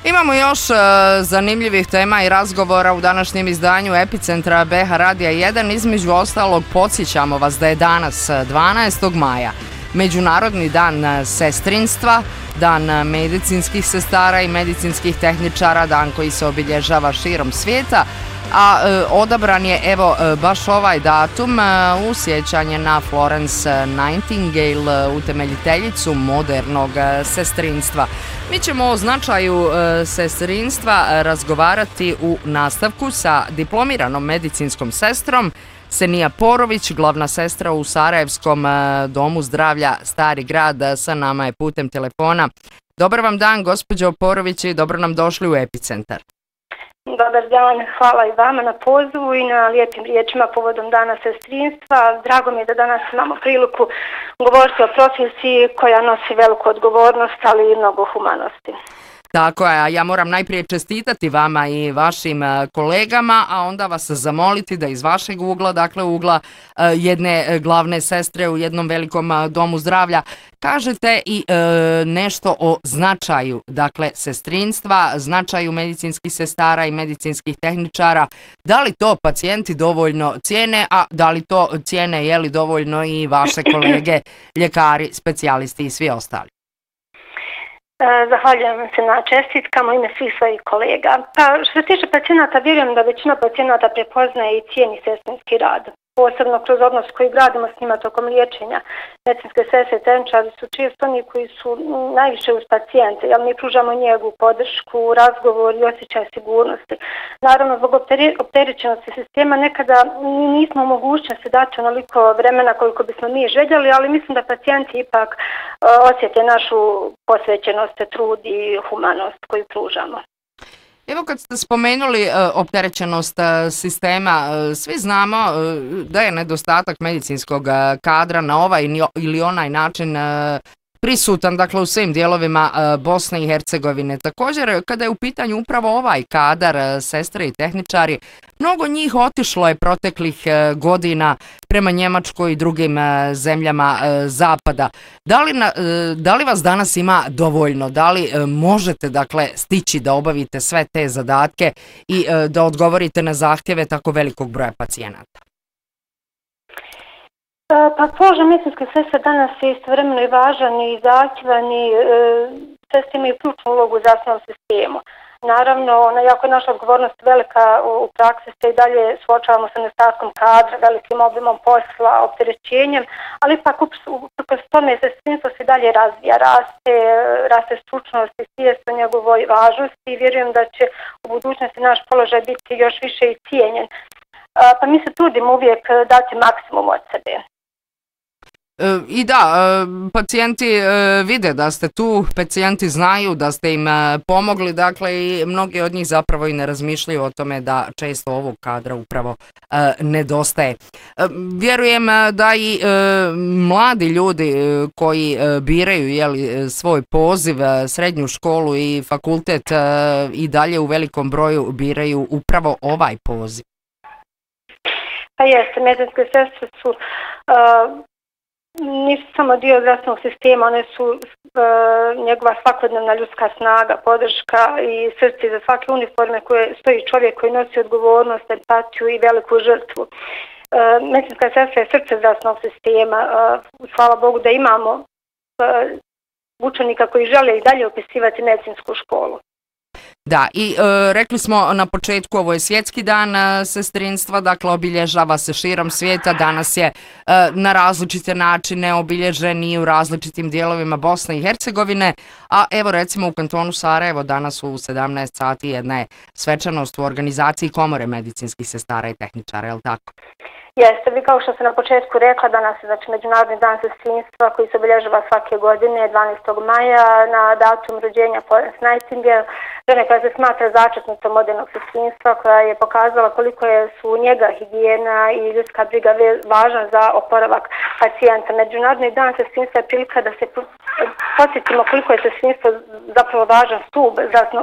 Imamo još zanimljivih tema i razgovora u današnjem izdanju Epicentra BH Radija 1. Između ostalog, podsjećamo vas da je danas 12. maja Međunarodni dan sestrinstva, dan medicinskih sestara i medicinskih tehničara, dan koji se obilježava širom svijeta, a odabran je evo baš ovaj datum u sjećanje na Florence Nightingale, utemeljiteljicu modernog sestrinstva. Mi ćemo o značaju sestrinstva razgovarati u nastavku sa diplomiranom medicinskom sestrom Senija Porović, glavna sestra u Sarajevskom domu zdravlja Stari grad, sa nama je putem telefona. Dobar vam dan, gospođo Porović, i dobro nam došli u Epicentar. Dobar dan, hvala i vama na pozivu i na lijepim riječima povodom dana sestrinstva. Drago mi je da danas imamo priliku govoriti o profesiji koja nosi veliku odgovornost, ali i mnogo humanosti. Tako je, ja moram najprije čestitati vama i vašim kolegama, a onda vas zamoliti da iz vašeg ugla, dakle ugla jedne glavne sestre u jednom velikom domu zdravlja, kažete i nešto o značaju, dakle, sestrinstva, značaju medicinskih sestara i medicinskih tehničara. Da li to pacijenti dovoljno cijene, a da li to cijene je li dovoljno i vaše kolege, ljekari, specijalisti i svi ostali? Zahvaljujem se na čestitkama u ime svih svojih kolega. Pa što se tiče pacijenata, vjerujem da većina pacijenata prepoznaje i cijeni sestrinski rad. Posebno kroz odnos koji gradimo s njima tokom liječenja. Medicinske sestre i tehničari su često oni koji su najviše uz pacijente, jer mi pružamo njegu, podršku, razgovor i osjećaj sigurnosti. Naravno, zbog opterećenosti sistema nekada nismo u mogućnosti dati onoliko vremena koliko bismo mi željeli, ali mislim da pacijenti ipak osjete našu posvećenost, trud i humanost koju pružamo. Evo kad ste spomenuli opterećenost sistema, svi znamo da je nedostatak medicinskog kadra na ovaj ili onaj način prisutan, dakle, u svim dijelovima Bosne i Hercegovine. Također, kada je u pitanju upravo ovaj kadar, sestre i tehničari, mnogo njih otišlo je proteklih godina prema Njemačkoj i drugim zemljama zapada. Da li vas danas ima dovoljno? Da li možete, dakle, stići da obavite sve te zadatke i da odgovorite na zahtjeve tako velikog broja pacijenata? Pa položaj medicinske sestre danas je istovremeno i važan i zahtjevan i sestre imaju ključnu ulogu u zdravstvenom sistemu. Naravno, jako je naša odgovornost velika u praksi, se i dalje suočavamo sa nedostatkom kadra, velikim obimom posla, opterećenjem, ali ipak uprkos tome sestrinstvo se dalje razvija, raste stručnost i svijest o njegovoj važnosti i vjerujem da će u budućnosti naš položaj biti još više i cijenjen. Pa mi se trudimo uvijek dati maksimum od sebe. I da, pacijenti vide da ste tu, pacijenti znaju da ste im pomogli, dakle i mnogi od njih zapravo i ne razmišljaju o tome da često ovog kadra upravo nedostaje. Vjerujem da i mladi ljudi koji biraju svoj poziv, srednju školu i fakultet i dalje u velikom broju biraju upravo ovaj poziv. Pa jeste, medicinske sestre su nisu samo dio zdravstvenog sistema, one su njegova svakodnevna ljudska snaga, podrška i srce za svake uniforme koje stoji čovjek koji nosi odgovornost, empatiju i veliku žrtvu. Medicinska sestra je srce zdravstvenog sistema. Hvala Bogu da imamo učenika koji žele i dalje upisivati medicinsku školu. Da, i rekli smo na početku, ovo je svjetski dan sestrinstva, dakle obilježava se širom svijeta, danas je na različite načine obilježen i u različitim dijelovima Bosne i Hercegovine, a evo recimo u kantonu Sarajevo danas u 17 sati jedna je svečanost u organizaciji Komore medicinskih sestara i tehničara, je li tako? Jeste, vi kao što sam na početku rekla, danas je znači Međunarodni dan sestrinstva koji se obilježava svake godine 12. maja na datum rođenja Florence Nightingale, žene koja se smatra začetnicom modernog sestrinstva, koja je pokazala koliko su njega, higijena i ljudska briga važna za oporavak pacijenta. Međunarodni dan sestrinstva je prilika da se podsjetimo koliko je sestrinstvo zapravo važan stup zdravstvenog